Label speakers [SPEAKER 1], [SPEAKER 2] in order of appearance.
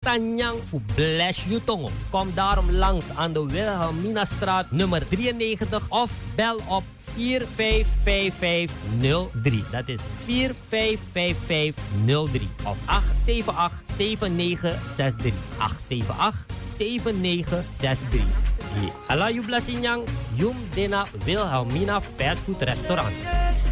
[SPEAKER 1] Tanyang voor bless you tongo. Kom daarom langs aan de Wilhelminastraat nummer 93 of bel op 455503. Dat is 455503 of 878-7963. 878-7963. Alla you blessing yang, Yum Dena Wilhelmina Fast Food Restaurant.